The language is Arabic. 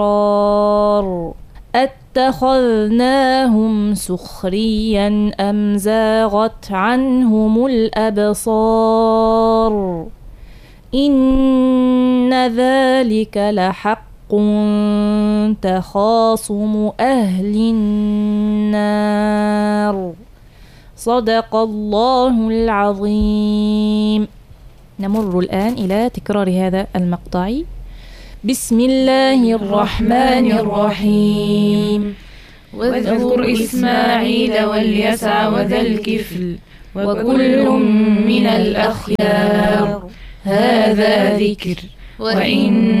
أتخذناهم سخريا أم زاغت عنهم الأبصار إن ذلك لحق تخاصم أهل النار صدق الله العظيم. نمر الآن إلى تكرار هذا المقطع. بسم الله الرحمن الرحيم. واذكر إسماعيل واليسع وذا الكفل وكل من الأخيار هذا ذكر وإن